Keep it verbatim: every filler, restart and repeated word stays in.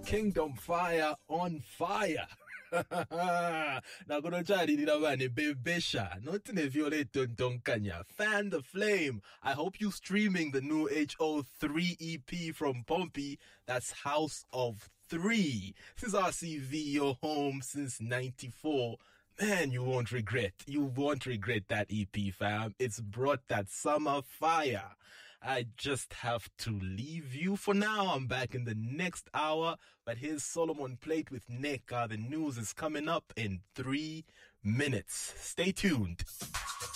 Kingdom Fire on Fire. Nakunotshalilila bani bebesha not ne Violet Tontonkanya. Fan the flame. I hope you streaming the new H O three E P from Pompey. That's House of Three. Since R C V, your home since ninety-four. Man, you won't regret. You won't regret that E P, fam. It's brought that summer fire. I just have to leave you for now. I'm back in the next hour. But here's Solomon Plate with Neka. The news is coming up in three minutes. Stay tuned.